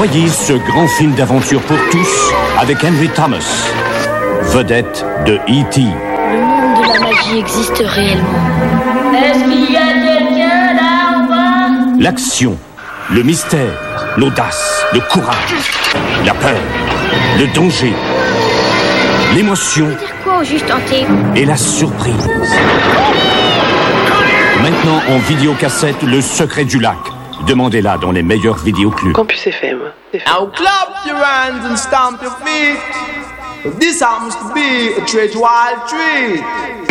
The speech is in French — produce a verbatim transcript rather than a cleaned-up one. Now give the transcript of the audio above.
Voyez ce grand film d'aventure pour tous avec Henry Thomas, vedette de E T Le monde de la magie existe réellement. Est-ce qu'il y a quelqu'un là en bas? L'action, le mystère, l'audace, le courage, la peur, le danger, l'émotion Dire quoi au juge tenté? et la surprise. Maintenant en vidéocassette, Le Secret du Lac. Demandez-la dans les meilleurs vidéoclubs. Campus F M. Now clap your hands and stamp your feet. This happens to be a treat wild treat.